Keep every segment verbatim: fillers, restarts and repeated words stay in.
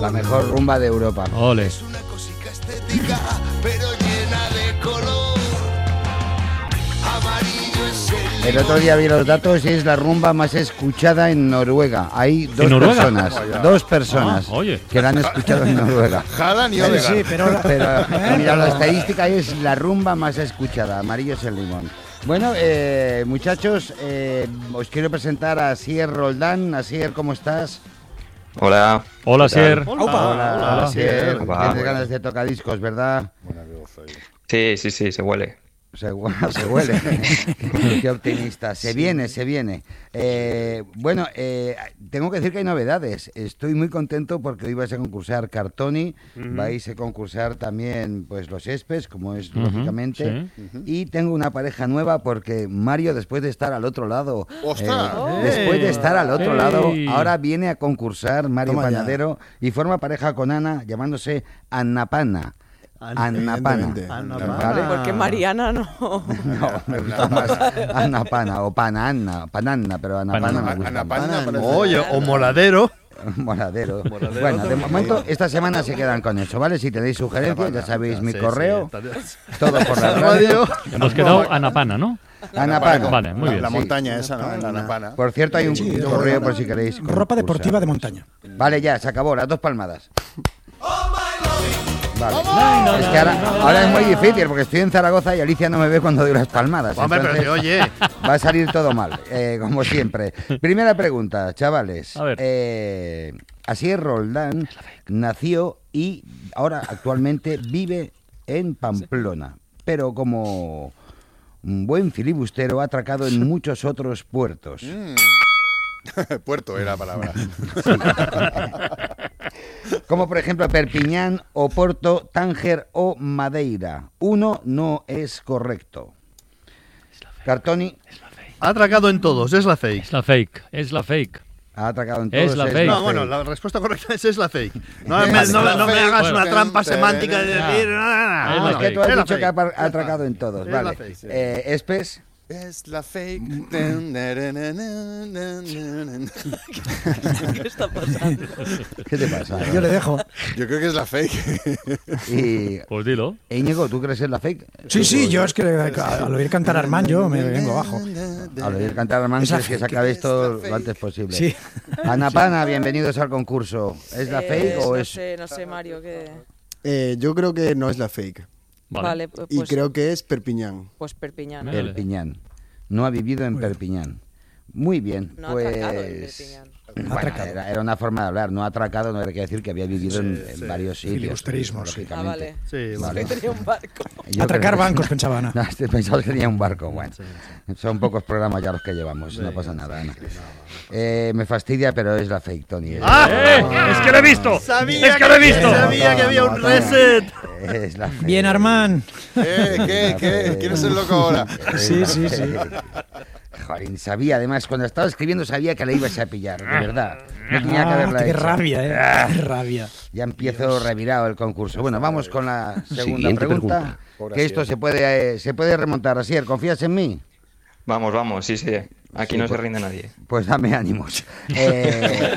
La mejor rumba de Europa. Ole. Es una cosica estética, pero llena de color. Amarillo es el El otro día vi los datos y es la rumba más escuchada en Noruega. Hay dos Noruega? personas, Vaya. dos personas Ah, oye. que la han escuchado en Noruega. Haaland y Sí, Odegaard. sí, pero... Pero ¿Eh? mira, la estadística es la rumba más escuchada. Amarillo es el limón. Bueno, eh, muchachos, eh, os quiero presentar a Asier Roldán. Asier, ¿cómo estás? Hola. Hola, ¿Qué tal? Sier. Opa. Hola, hola, Asier. Hola. Tienes ganas de tocadiscos, ¿verdad? Sí, sí, sí, se huele. Se, hu- se huele. Qué optimista. Se viene, se viene. Eh, bueno, eh, tengo que decir que hay novedades. Estoy muy contento porque hoy vais a concursar Cartoni, vais a concursar también pues los Espes, como es Ujú, lógicamente. sí. Y tengo una pareja nueva porque Mario, después de estar al otro lado, ¡Ostras! eh, después de estar al otro ¡Ey! lado, ahora viene a concursar Mario Toma ya. Panadero y forma pareja con Ana, llamándose Annapana. Annapana. Evidentemente. Annapana. ¿Vale? Porque Mariana no. No, me gusta más Annapana o Pananna, Pananna, pero Annapana me gusta Anapana más. parece- Oye, o moladero. Moradero. Bueno, de momento esta semana se quedan con eso, ¿vale? Si tenéis sugerencias, ya sabéis mi Sí, correo, sí. todo por la radio. Hemos quedado Anapana, ¿no? Annapana. Vale, muy La- bien. La Sí. montaña esa, ¿no? La Anapana. Por cierto, hay un Sí, correo ropa- por si queréis. Ropa concursar. deportiva de montaña. Vale, ya, se acabó, las dos palmadas. Vale. Es que ahora, ahora es muy difícil porque estoy en Zaragoza y Alicia no me ve cuando doy las palmadas. Hombre, pero entonces que oye. va a salir todo mal, eh, como siempre. Primera pregunta, chavales. A ver. Eh, Asier Roldán nació y ahora actualmente vive en Pamplona, pero como un buen filibustero ha atracado en muchos otros puertos. Puerto era la palabra. Como por ejemplo Perpiñán, Oporto, Tánger o Madeira. Uno no es correcto. Cartoni Ha atracado en todos, es la fake. Es la fake, es la fake. ha atracado en todos. Es la fake. No, bueno, la respuesta correcta es, es la fake. No, Es me, la no, no me fake. hagas una Bueno. trampa semántica de Ya. decir. No, no, no, Ah, Es la es que fake. tú has Es la dicho que ha, fake. ha atracado en todos. Es la Vale. fake, sí. Eh, Espes. Es la fake. ¿Qué está pasando? ¿Qué te pasa? Yo le dejo. Yo creo que es la fake. Y Pues dilo. Íñigo, ¿tú crees en la fake? Sí, sí, yo es que al oír cantar a Armand yo me vengo abajo. Al oír cantar a Armand, Es la quieres que se fake. acabe esto lo antes posible. Sí. Anapana, bienvenidos al concurso. ¿Es la Eh, fake o no es...? sé, no sé, Mario, que. Eh, yo creo que no es la fake. Vale. Vale, pues, Y creo que es Perpiñán. pues Perpiñán. Vale. Perpiñán. No ha vivido en Perpiñán. Muy bien, No ha pues... atracado en Perpiñán. Bueno, Atracado. era, era una forma de hablar, no atracado, no era que decir que había vivido en, en varios sitios. Filibusterismo, sí. Ah, lógicamente. vale. Sí, Vale. Tenía un barco. Yo Atracar creo que bancos, sí. pensaba Ana. No, este pensaba que tenía un barco, bueno. Son pocos programas ya los que llevamos, no pasa nada, Ana. Eh, me fastidia, pero es la fake, Tony. Es, ¡Ah! ¡Eh! ¡Es que lo he visto! Sabía ¡Es que lo he visto! Sabía que había un reset. es la fake. Bien, Armand. ¿Qué? ¿Qué? ¿Qué? ¿Quién es el loco ahora? Sí, sí, sí. Joder, sabía, además, cuando estaba escribiendo sabía que la ibas a pillar, de verdad. No tenía que Ah, haberla qué hecho. rabia, eh. Qué rabia. Ya empiezo revirado el concurso. Bueno, vamos con la segunda Siguiente pregunta. pregunta. Pobre Que esto Asier. se puede, eh, se puede remontar. Asier, ¿confías en mí? Vamos, vamos, sí, sí. Aquí Sí, no se pues- rinde nadie. Pues dame ánimos. Eh,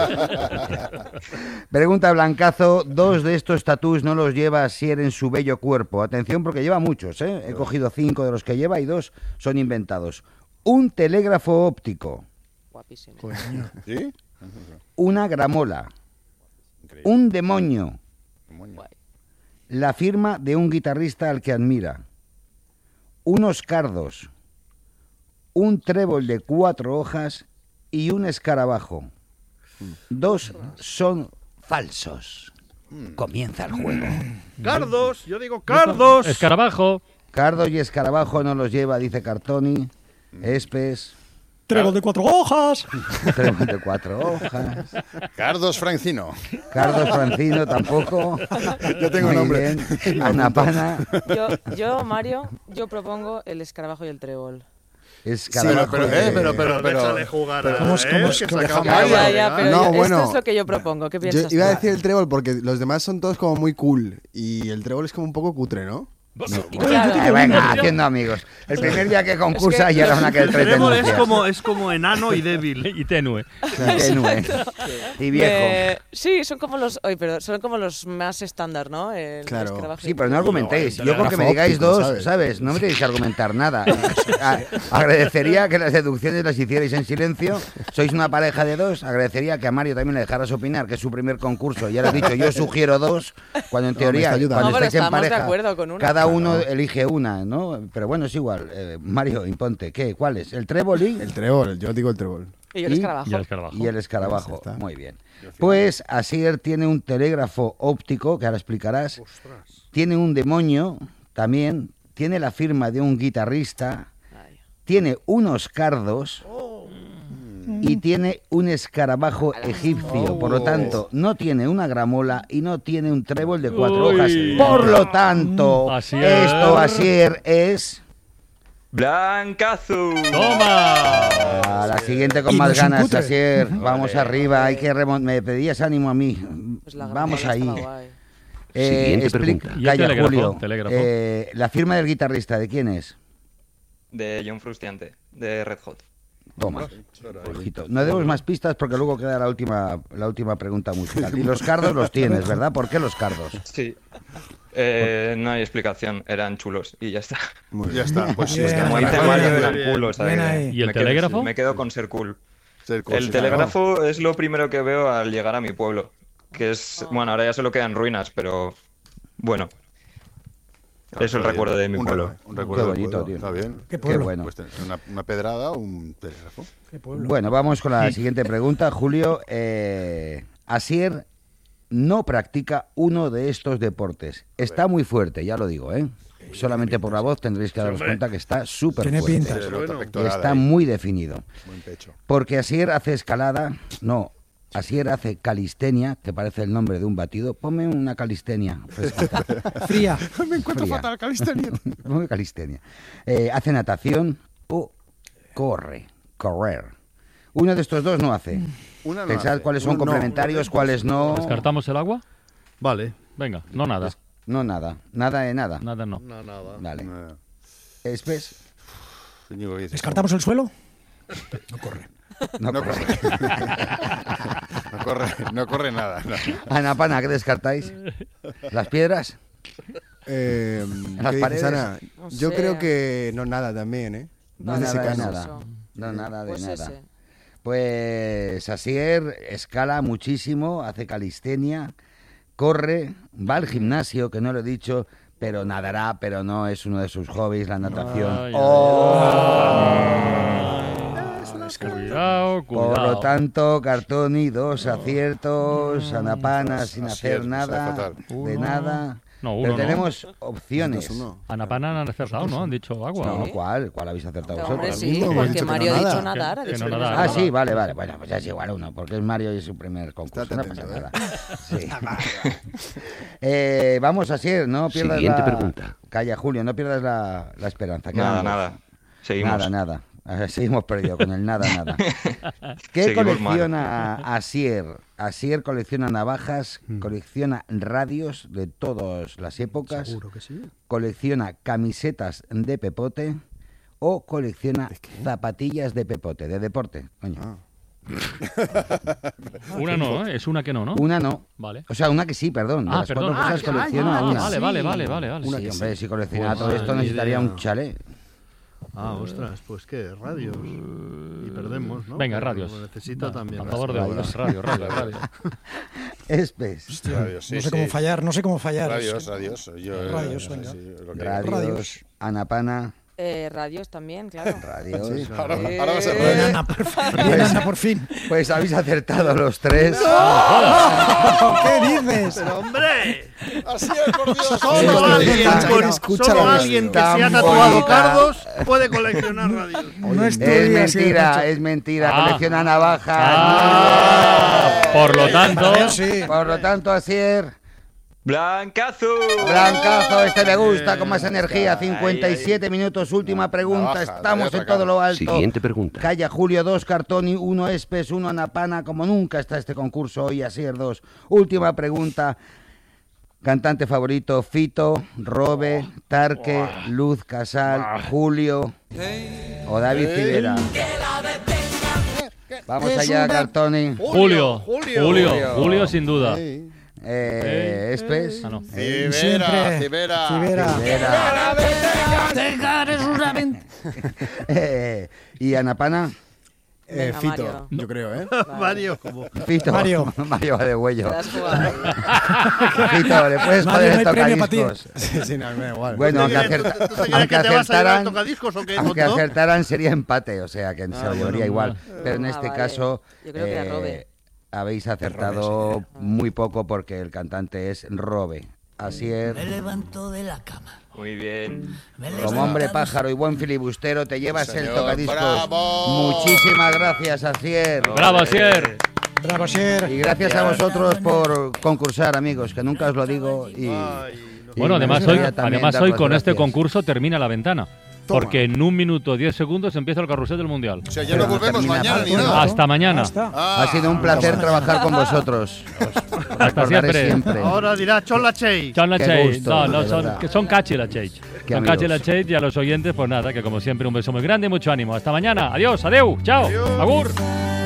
Pregunta Blancazo, dos de estos tatús no los lleva Asier en su bello cuerpo. Atención porque lleva muchos, ¿eh? He cogido cinco de los que lleva y dos son inventados. Un telégrafo óptico, Guapísimo. ¿Sí? una gramola, un demonio, Guay. la firma de un guitarrista al que admira, unos cardos, un trébol de cuatro hojas y un escarabajo. Dos son falsos. Comienza el juego. Cardos, yo digo cardos. Escarabajo. Cardo y escarabajo no los lleva, dice Cartoni. Espes, Trébol de cuatro hojas. trébol de cuatro hojas. Cardos Francino. Cardos Francino tampoco. Yo tengo Muy nombre. bien. Anapana, Yo, yo, Mario, yo propongo el escarabajo y el trébol. escarabajo. pero, eh, pero, Pero, pero- déjale jugar. pero- a ¿Cómo es- él, cómo que es- se cómo- acaba Ya, de ya, bailar. ya, pero No, yo- bueno. esto es lo que yo propongo. ¿Qué Yo piensas iba a tú? decir el trébol porque los demás son todos como muy cool y el trébol es como un poco cutre, ¿no? Y claro, Eh, venga, haciendo amigos. El primer día que concursa Es que- ya era una que el tres Trébol es denuncias. como, es como enano y débil. Y tenue. Tenue. Y viejo. me- sí, son como los, oye, pero son como los más estándar, ¿no? El Claro. escarabajo. Sí, pero no argumentéis. No, Yo con que me telégrafo digáis óptico, dos, ¿sabes? ¿sabes? No me tenéis que argumentar nada. A- Agradecería que las deducciones las hicierais en silencio. Sois una pareja de dos. Agradecería que a Mario también le dejaras opinar, que es su primer concurso. Ya lo he dicho, yo sugiero dos, cuando en No, me teoría, está ayudando. cuando No, pero estáis en estamos de pareja, acuerdo con una. cada Claro. uno elige una, ¿no? Pero bueno, es igual. Eh, Mario, imponte. ¿Qué? ¿Cuál es? ¿El trébol y...? El trébol, yo digo el trébol. Y yo el Y- escarabajo. Y el escarabajo. Y el escarabajo. Pues ya está. Muy bien. Pues Asier tiene un telégrafo óptico, que ahora explicarás. Tiene un demonio también. Tiene la firma de un guitarrista. Ay. Tiene unos cardos. Y tiene un escarabajo egipcio. Por lo tanto, no tiene una gramola y no tiene un trébol de cuatro Uy. hojas. Por lo tanto, Asier. esto, Asier, es... Blancazo. ¡Toma! A la siguiente con Y más no es un ganas, cutre. Asier. Vamos arriba, hay que remon- me pedías ánimo a mí. Pues la Vamos gramola ahí. estaba guay. Eh, Siguiente explica- pregunta. Y el Calla, telégrafo, Julio. telégrafo. Eh, la firma del guitarrista, ¿de quién es? De John Frusciante, de Red Hot. Toma. Ojito. No demos más pistas porque luego queda la última, la última pregunta musical. Y los cardos los tienes, ¿verdad? ¿Por qué los cardos? Sí. Eh, no hay explicación, eran chulos y ya está. Muy Ya está. Pues sí, Bien. es que Como Bien, dice bien, Mario, bien, eran bien. culos. Bien ¿sabes? ahí. ¿Y el Me quedo- telégrafo? Me quedo con ser cool. ser cool, El sí, telégrafo es lo primero que veo al llegar a mi pueblo. Que es, bueno, ahora ya solo quedan ruinas, pero bueno. claro. Es el recuerdo de mi Un pueblo. re- Un recuerdo Qué del bonito, pueblo. tío. Está bien. Qué Qué pueblo. bueno. Pues tener una, una pedrada o un telégrafo. Qué pueblo. Bueno, vamos con la siguiente pregunta, Julio. Eh, Asier no practica uno de estos deportes. Está muy fuerte, ya lo digo, ¿eh? Solamente por la voz tendréis que daros cuenta que está súper Tiene fuerte. pinta. Se nota bueno. pectoral Está ahí. muy definido. Buen pecho. Porque Asier hace escalada, no, Asier hace calistenia, que parece el nombre de un batido. Ponme una calistenia. fresquita. Fría. Me encuentro Fría. fatal, calistenia. Ponme calistenia. Eh, hace natación o corre, correr. Uno de estos dos no hace. Una no Pensad hace. cuáles son Uno no. complementarios, cuáles no. ¿Descartamos el agua? Vale. Venga, no nada. No, nada. Nada de nada. Nada no. No, nada. Vale. No. Espes, Íñigo, ¿qué dices? ¿Descartamos el suelo? No corre. no, No corre. corre. no corre. No corre nada. no. Ana Pana, ¿qué descartáis? ¿Las piedras? Eh, Las ¿Qué dices, paredes. Ana? No Yo sé. creo que no nada también, ¿eh? No, Vale, nada de pues nada. eso. No, nada de Pues nada. ese. Pues Asier escala muchísimo, hace calistenia, corre, va al gimnasio, que no lo he dicho, pero nadará, pero no es uno de sus hobbies, la natación. Ay, ay, ¡Oh! Cuidado, cuidado. Por lo tanto, Cartoni, dos aciertos, Anapana sin Asier, hacer me sabe nada, fatal. de Uno. nada. No, Pero uno no. tenemos opciones. Dos, uno. Anapana han acertado, ¿no? Han dicho agua. No, ¿no? ¿cuál? ¿Cuál habéis acertado Hombre, vosotros? sí, mismo, me han porque dicho que Mario no ha dicho nada. nadar. ha Que dicho no que nadar. Ah, nada. sí, vale, vale. Bueno, pues ya es igual uno, porque es Mario y es su primer concurso. Estate No atento, pasa ¿eh? nada. Sí. Eh, vamos, Asier, no pierdas Siguiente la... pregunta. Calla, Julio, no pierdas la, la esperanza. Nada, Quedan dos. nada. Seguimos. Nada, nada. A ver, seguimos perdido con el nada, nada. ¿Qué Seguimos colecciona Asier? Asier colecciona navajas, Mm. colecciona radios de todas las épocas, Seguro que sí. colecciona camisetas de pepote o colecciona zapatillas de pepote, de deporte. Coño. Ah. Una no, ¿eh? Es una que no, ¿no? Una no. Vale. O sea, una que sí, perdón. De Ah, las perdón. cuatro cosas Ah, colecciona Ah, una. vale, vale, vale, vale, vale. Sí, que hombre, sí. si colecciona Pues todo esto ni necesitaría idea. un chalet. Ah, ostras, pues qué, radios. Y perdemos, ¿no? Venga, Pero radios. lo necesita Va, también. A favor de Radios. radio, radio, radio. Espes. Radios, sí, no sé sí. cómo fallar, no sé cómo fallar. Radios, radios. Yo, eh, Radios, sí, venga. sí, lo que- Radios, Radios. Anapana, Eh, radios también, claro. radios. Ahora, Eh, ahora va a ser Bien, radio. Ana, por fin. Bien, Ana, por fin. Pues habéis acertado los tres. ¿Qué dices? Pero hombre, Así es, por Dios. solo alguien, está- con- escucha solo la alguien que música. se ha Tan tatuado bonita. cardos puede coleccionar radios. No Es estudias, mentira, macho. es mentira. Ah. Colecciona navajas. Ah, por lo tanto, Yo sí. Por lo tanto, Asier, ¡Blancazo! blancazo, este me gusta, con más Bien, energía. está. cincuenta y siete minutos, última pregunta. navaja, Estamos dale en todo lo alto. Siguiente pregunta. Calla Julio, dos Cartoni, uno Espes, uno Anapana. Como nunca está este concurso hoy, Asier dos. Última pregunta. Cantante favorito, Fito, Robe, Tarque, Luz Casal, Julio o David Civera. Vamos allá, Cartoni. Julio, Julio. Julio, Julio. Julio sin duda. Sí. Eh, Espes. Ah, no. Civera, Siempre. Civera. Civera. Civera. Eh, ¿Y Anapana? Eh, Venga, Fito, Mario. yo creo, ¿eh? Mario, como. Fito. Mario. Mario va de huello. Te has jugado. Fito, le puedes Mario, joder no el hay premio para ti. tocadiscos. Sí, sí, no, me da igual. Bueno, ¿Tú aunque, te quieres- acerta- tú te quieres aunque que te vas a llevar acertaran, tocadiscos o qué, aunque tonto? acertaran sería empate, o sea que se lo llevaría bueno, igual. bueno. Pero en Ah, este vale. caso Yo creo que era Robe. habéis acertado muy poco porque el cantante es Robe. Así es. Muy bien. Como hombre pájaro y buen filibustero te llevas el Señor, tocadiscos. bravo. Muchísimas gracias, Asier. Bravo, Sier. Bravo, Sier. Y gracias a vosotros por concursar, amigos, que nunca os lo digo. Y, Ay, no. y Bueno, me además hoy, gustaría también además dar hoy las con este gracias. concurso termina la ventana. Porque en un minuto diez segundos empieza el carrusel del Mundial. O sea, ya Pero no no volvemos termina mañana ni pronto. nada. Hasta mañana. Hasta. Ah, Ha sido un placer trabajar con vosotros. Os recordaré siempre. siempre. Ahora dirá Chola Chey. Son la Qué Chase. gusto, No, no, de son, verdad. que son cachi la Chase. Qué Son cachi amigos. la Chase y a los oyentes, pues nada, que como siempre un beso muy grande y mucho ánimo. Hasta mañana. Adiós, adeu, chao, agur.